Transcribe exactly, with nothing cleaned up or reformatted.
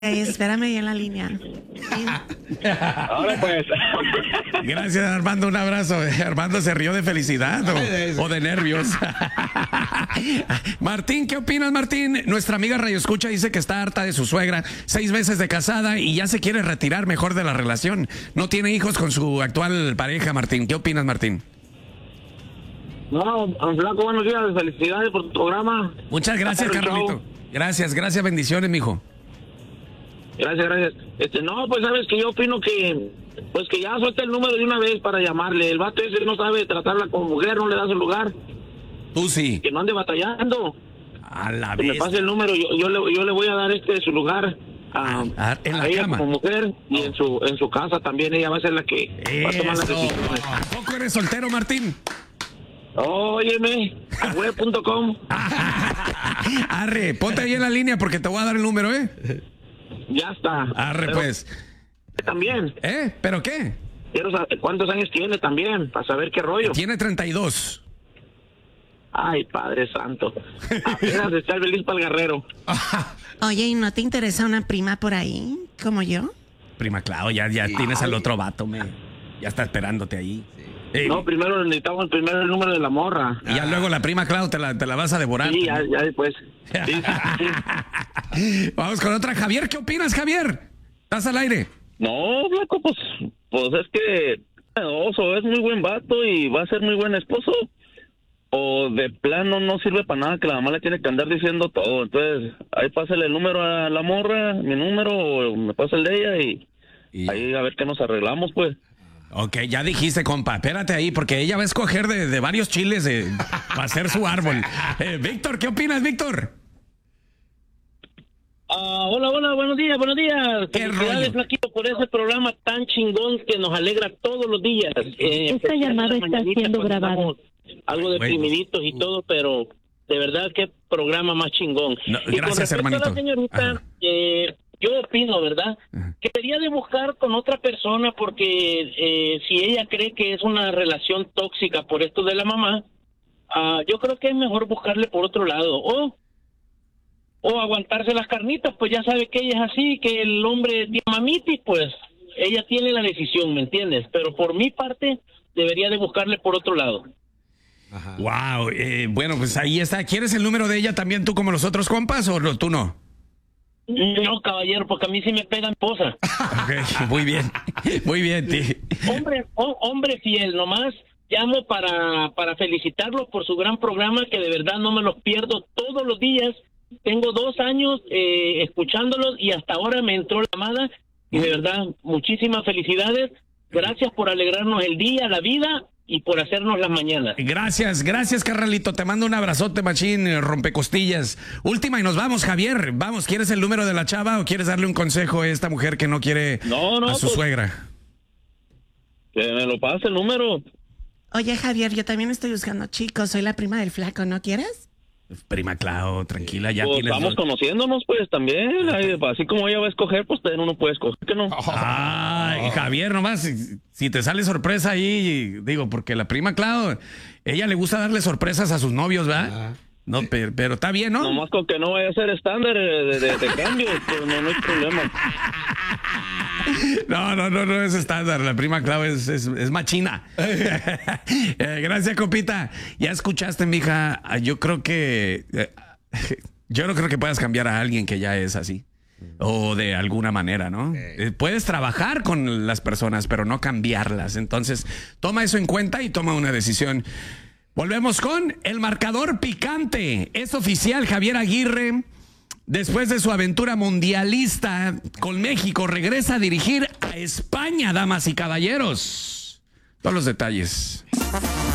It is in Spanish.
Ey, espérame ahí en la línea. Ahora pues. Gracias, Armando, un abrazo. Armando se rió de felicidad o, o de nervios. Martín, ¿qué opinas, Martín? Nuestra amiga Radio Escucha dice que está harta de su suegra, seis meses de casada y ya se quiere retirar mejor de la relación. No tiene hijos con su actual pareja, Martín. ¿Qué opinas, Martín? No, Blanco, buenos días, felicidades por tu programa. Muchas gracias, Carlito. Gracias, gracias, bendiciones, mijo. Gracias, gracias. Este, no, pues sabes que yo opino que, pues que ya suelta el número de una vez para llamarle. El vato ese no sabe tratarla como mujer, no le da su lugar. Tú sí. Que no ande batallando. A la Que vez. me pase el número, yo, yo, le, yo le voy a dar este su lugar a, Ah, en la a ella cama. como mujer y en su en su casa también ella va a ser la que va a tomar las Eso. decisiones. ¿A poco eres soltero, Martín? Óyeme, a web punto com. Arre, ponte ahí en la línea porque te voy a dar el número, ¿eh? Ya está. Arre, Pero pues. también, ¿Eh? ¿Pero qué? quiero saber cuántos años tiene también, para saber qué rollo. Tiene treinta y dos. Ay, Padre Santo. Apenas está el feliz para el guerrero. Oye, ¿y no te interesa una prima por ahí, como yo? Prima Clau, ya, ya tienes al otro vato, me. Ya está esperándote ahí. Eh, No, primero necesitamos primero el número de la morra. y ya luego la prima Clau te la, te la vas a devorar. Sí, ya, ya después. Sí, sí, sí. Vamos con otra. Javier, ¿qué opinas, Javier? ¿Estás al aire? No, Blanco, pues, pues es que Oso es muy buen vato y va a ser muy buen esposo. O de plano no sirve para nada, que la mamá le tiene que andar diciendo todo. Entonces, ahí pásale el número a la morra, mi número, o me pasa el de ella y, Y- ahí a ver qué nos arreglamos, pues. Ok, ya dijiste, compa. Espérate ahí, porque ella va a escoger de, de varios chiles eh, para hacer su árbol. Eh, Víctor, ¿qué opinas, Víctor? Ah, hola, hola, buenos días, buenos días. ¿Qué Felicidades, rollo? Flaquito, por ese programa tan chingón que nos alegra todos los días. Eh, Esta especial llamada en la está mañanita siendo cuando grabada. estamos Algo Bueno. deprimiditos y todo, pero de verdad qué programa más chingón. No, y con gracias, respecto hermanito. a la señorita, Ajá. eh, yo opino, ¿verdad? Ajá. Que debería de buscar con otra persona porque eh, si ella cree que es una relación tóxica por esto de la mamá, ah, yo creo que es mejor buscarle por otro lado. O o aguantarse las carnitas, pues ya sabe que ella es así, que el hombre tiene mamitis, pues ella tiene la decisión, ¿me entiendes? Pero por mi parte, debería de buscarle por otro lado. Wow, eh, bueno, pues ahí está. ¿Quieres el número de ella también tú como los otros compas o no, tú no? No, caballero, porque a mí sí me pegan esposa. Ok, muy bien, muy bien, ti. Hombre, ho- hombre fiel, nomás llamo para, para felicitarlo por su gran programa, que de verdad no me los pierdo todos los días. Tengo dos años eh, escuchándolos y hasta ahora me entró la llamada y de verdad, muchísimas felicidades. Gracias por alegrarnos el día, la vida y por hacernos las mañanas. Gracias, gracias, carnalito. Te mando un abrazote, machín, eh, rompecostillas. Última y nos vamos, Javier. Vamos, ¿quieres el número de la chava o quieres darle un consejo a esta mujer que no quiere No, no, a su pues- suegra? Que me lo pase el número. Oye, Javier, yo también estoy buscando chicos. Soy la prima del flaco, ¿no quieres? Prima Clau, tranquila, ya Pues tienes... estamos dos- conociéndonos, pues, también. Ahí, así como ella va a escoger, pues también uno puede escoger, que no. Ay, Javier, nomás, si, si te sale sorpresa ahí, digo, porque la prima Clau, ella le gusta darle sorpresas a sus novios, ¿verdad? No, pero, pero está bien, ¿no? Nomás con que no vaya a ser estándar de, de, de cambio, pues no, no hay problema. No, no, no, no es estándar. La prima Clau es, es, es machina. Eh, gracias, compita. Ya escuchaste, mija. Yo creo que. eh, yo no creo que puedas cambiar a alguien que ya es así. O de alguna manera, ¿no? Eh, puedes trabajar con las personas, pero no cambiarlas. Entonces, toma eso en cuenta y toma una decisión. Volvemos con el marcador picante. Es oficial, Javier Aguirre. Después de su aventura mundialista con México, regresa a dirigir a España, damas y caballeros. Todos los detalles.